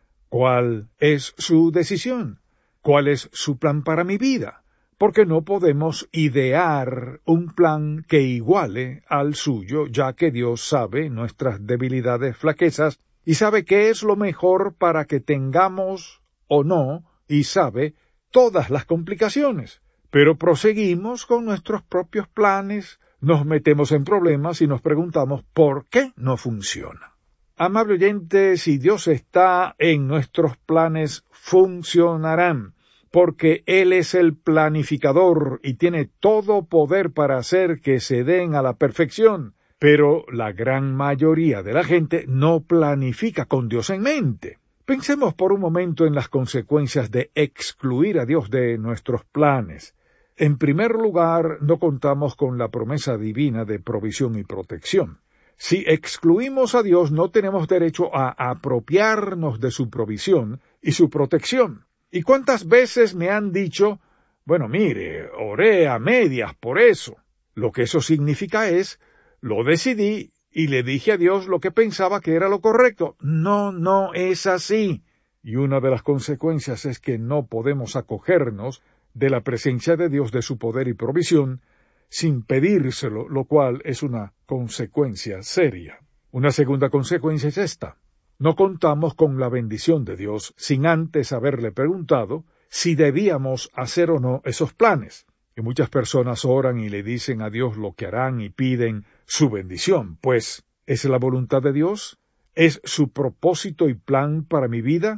¿Cuál es su decisión? ¿Cuál es su plan para mi vida? Porque no podemos idear un plan que iguale al suyo, ya que Dios sabe nuestras debilidades, flaquezas, y sabe qué es lo mejor para que tengamos o no, y sabe todas las complicaciones. Pero proseguimos con nuestros propios planes, nos metemos en problemas y nos preguntamos ¿por qué no funciona? Amable oyente, si Dios está en nuestros planes, funcionarán, porque Él es el planificador y tiene todo poder para hacer que se den a la perfección. Pero la gran mayoría de la gente no planifica con Dios en mente. Pensemos por un momento en las consecuencias de excluir a Dios de nuestros planes. En primer lugar, no contamos con la promesa divina de provisión y protección. Si excluimos a Dios, no tenemos derecho a apropiarnos de su provisión y su protección. ¿Y cuántas veces me han dicho, bueno, mire, oré a medias por eso? Lo que eso significa es, lo decidí y le dije a Dios lo que pensaba que era lo correcto. No, no es así. Y una de las consecuencias es que no podemos acogernos de la presencia de Dios, de su poder y provisión, sin pedírselo, lo cual es una consecuencia seria. Una segunda consecuencia es esta. No contamos con la bendición de Dios sin antes haberle preguntado si debíamos hacer o no esos planes. Y muchas personas oran y le dicen a Dios lo que harán y piden su bendición. Pues, ¿es la voluntad de Dios? ¿Es su propósito y plan para mi vida?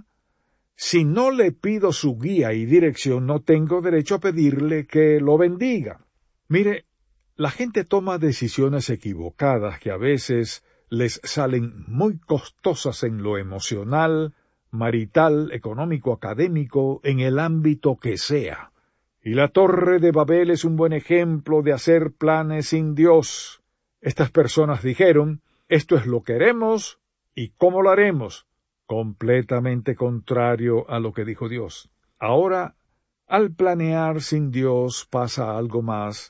Si no le pido su guía y dirección, no tengo derecho a pedirle que lo bendiga. Mire, la gente toma decisiones equivocadas que a veces les salen muy costosas en lo emocional, marital, económico, académico, en el ámbito que sea. Y la Torre de Babel es un buen ejemplo de hacer planes sin Dios. Estas personas dijeron, esto es lo que haremos y cómo lo haremos, completamente contrario a lo que dijo Dios. Ahora, al planear sin Dios pasa algo más,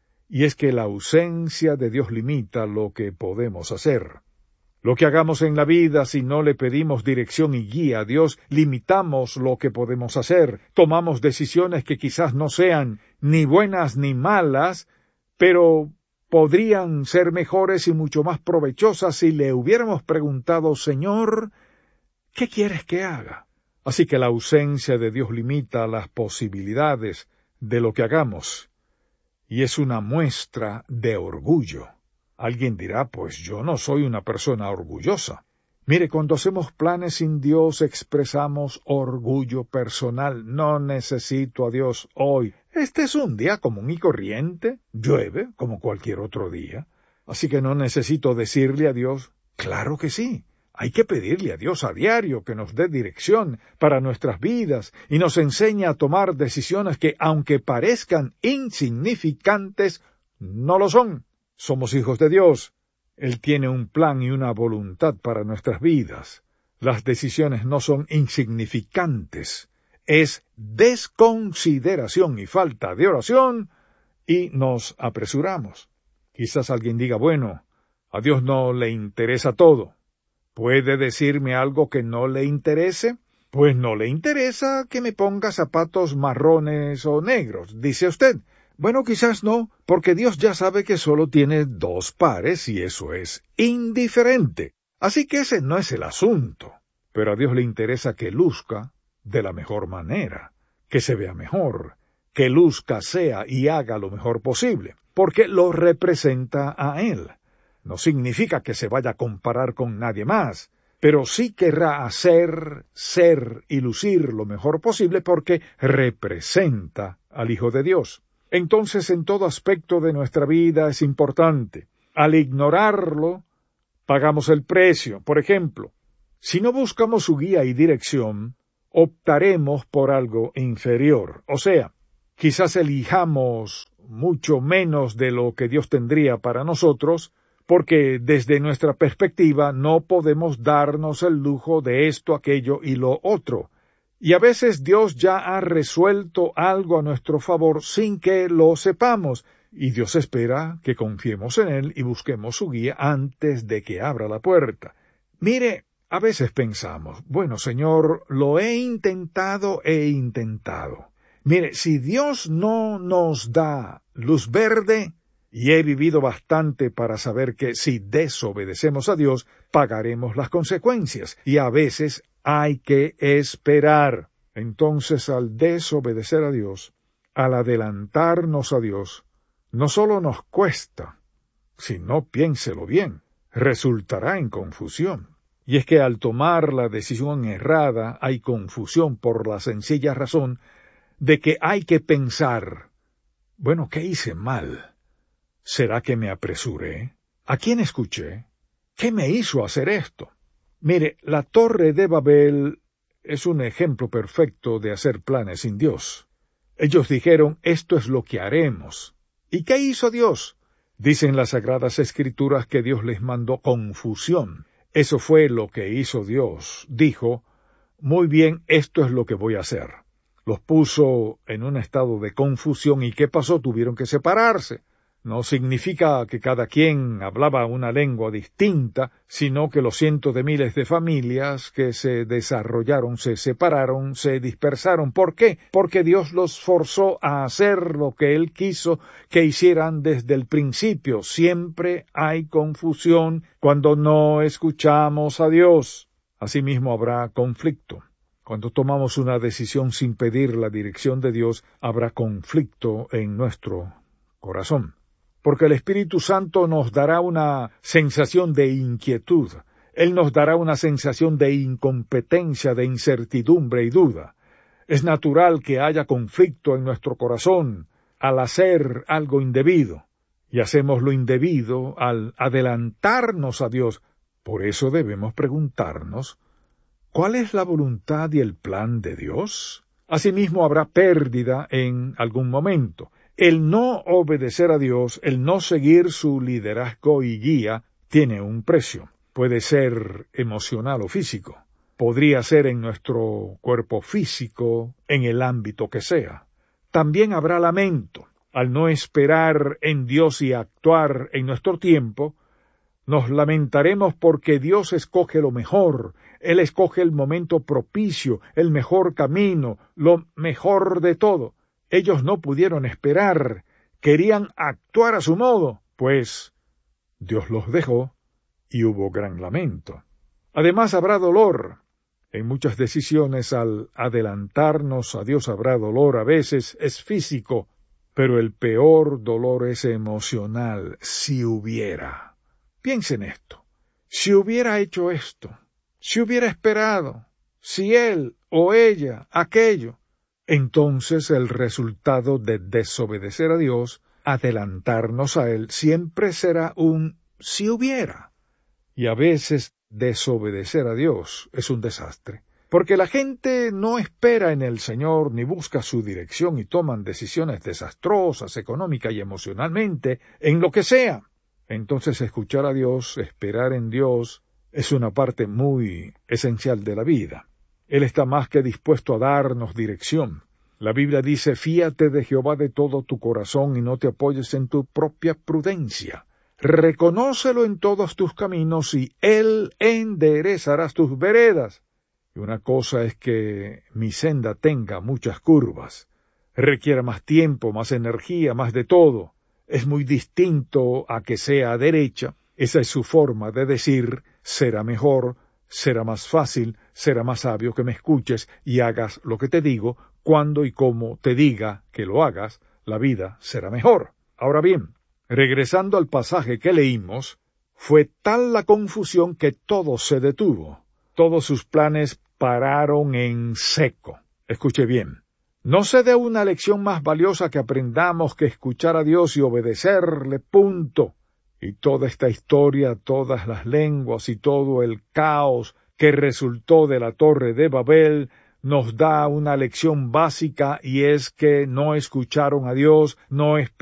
y es que la ausencia de Dios limita lo que podemos hacer. Lo que hagamos en la vida, si no le pedimos dirección y guía a Dios, limitamos lo que podemos hacer. Tomamos decisiones que quizás no sean ni buenas ni malas, pero podrían ser mejores y mucho más provechosas si le hubiéramos preguntado, Señor, ¿qué quieres que haga? Así que la ausencia de Dios limita las posibilidades de lo que hagamos, y es una muestra de orgullo. Alguien dirá, pues yo no soy una persona orgullosa. Mire, cuando hacemos planes sin Dios expresamos orgullo personal. No necesito a Dios hoy. Este es un día común y corriente. Llueve como cualquier otro día. Así que no necesito decirle a Dios, claro que sí. Hay que pedirle a Dios a diario que nos dé dirección para nuestras vidas y nos enseñe a tomar decisiones que, aunque parezcan insignificantes, no lo son. Somos hijos de Dios. Él tiene un plan y una voluntad para nuestras vidas. Las decisiones no son insignificantes. Es desconsideración y falta de oración y nos apresuramos. Quizás alguien diga, bueno, a Dios no le interesa todo. ¿Puede decirme algo que no le interese? Pues no le interesa que me ponga zapatos marrones o negros, dice usted. Bueno, quizás no, porque Dios ya sabe que solo tiene dos pares y eso es indiferente. Así que ese no es el asunto. Pero a Dios le interesa que luzca de la mejor manera, que se vea mejor, que luzca, sea y haga lo mejor posible, porque lo representa a Él. No significa que se vaya a comparar con nadie más, pero sí querrá hacer, ser y lucir lo mejor posible porque representa al Hijo de Dios. Entonces, en todo aspecto de nuestra vida es importante. Al ignorarlo, pagamos el precio. Por ejemplo, si no buscamos su guía y dirección, optaremos por algo inferior. O sea, quizás elijamos mucho menos de lo que Dios tendría para nosotros, porque desde nuestra perspectiva no podemos darnos el lujo de esto, aquello y lo otro. Y a veces Dios ya ha resuelto algo a nuestro favor sin que lo sepamos, y Dios espera que confiemos en Él y busquemos su guía antes de que abra la puerta. Mire, a veces pensamos, bueno, Señor, lo he intentado, he intentado. Mire, si Dios no nos da luz verde, y he vivido bastante para saber que si desobedecemos a Dios, pagaremos las consecuencias, y a veces hay que esperar. Entonces, al desobedecer a Dios, al adelantarnos a Dios, no solo nos cuesta, sino, piénselo bien, resultará en confusión. Y es que al tomar la decisión errada hay confusión por la sencilla razón de que hay que pensar, bueno, ¿qué hice mal? ¿Será que me apresuré? ¿A quién escuché? ¿Qué me hizo hacer esto? Mire, la Torre de Babel es un ejemplo perfecto de hacer planes sin Dios. Ellos dijeron, esto es lo que haremos. ¿Y qué hizo Dios? Dicen las Sagradas Escrituras que Dios les mandó confusión. Eso fue lo que hizo Dios. Dijo, muy bien, esto es lo que voy a hacer. Los puso en un estado de confusión y ¿qué pasó? Tuvieron que separarse. No significa que cada quien hablaba una lengua distinta, sino que los cientos de miles de familias que se desarrollaron, se separaron, se dispersaron. ¿Por qué? Porque Dios los forzó a hacer lo que Él quiso que hicieran desde el principio. Siempre hay confusión cuando no escuchamos a Dios. Asimismo habrá conflicto. Cuando tomamos una decisión sin pedir la dirección de Dios, habrá conflicto en nuestro corazón. Porque el Espíritu Santo nos dará una sensación de inquietud. Él nos dará una sensación de incompetencia, de incertidumbre y duda. Es natural que haya conflicto en nuestro corazón al hacer algo indebido. Y hacemos lo indebido al adelantarnos a Dios. Por eso debemos preguntarnos, ¿cuál es la voluntad y el plan de Dios? Asimismo habrá pérdida en algún momento. El no obedecer a Dios, el no seguir su liderazgo y guía, tiene un precio. Puede ser emocional o físico. Podría ser en nuestro cuerpo físico, en el ámbito que sea. También habrá lamento. Al no esperar en Dios y actuar en nuestro tiempo, nos lamentaremos porque Dios escoge lo mejor. Él escoge el momento propicio, el mejor camino, lo mejor de todo. Ellos no pudieron esperar, querían actuar a su modo, pues Dios los dejó y hubo gran lamento. Además habrá dolor. En muchas decisiones al adelantarnos a Dios habrá dolor, a veces es físico, pero el peor dolor es emocional, si hubiera. Piensen en esto. Si hubiera hecho esto, si hubiera esperado, si él o ella, aquello, entonces el resultado de desobedecer a Dios, adelantarnos a Él, siempre será un si hubiera. Y a veces desobedecer a Dios es un desastre, porque la gente no espera en el Señor ni busca su dirección y toman decisiones desastrosas económica y emocionalmente, en lo que sea. Entonces escuchar a Dios, esperar en Dios, es una parte muy esencial de la vida. Él está más que dispuesto a darnos dirección. La Biblia dice, fíate de Jehová de todo tu corazón y no te apoyes en tu propia prudencia. Reconócelo en todos tus caminos y Él enderezarás tus veredas. Y una cosa es que mi senda tenga muchas curvas. Requiere más tiempo, más energía, más de todo. Es muy distinto a que sea derecha. Esa es su forma de decir, será mejor, será más fácil, será más sabio que me escuches y hagas lo que te digo, cuando y cómo te diga que lo hagas, la vida será mejor. Ahora bien, regresando al pasaje que leímos, fue tal la confusión que todo se detuvo. todos sus planes pararon en seco. Escuche bien. No se dé una lección más valiosa que aprendamos que escuchar a Dios y obedecerle, punto. Y toda esta historia, todas las lenguas y todo el caos que resultó de la Torre de Babel nos da una lección básica, y es que no escucharon a Dios, no esperaron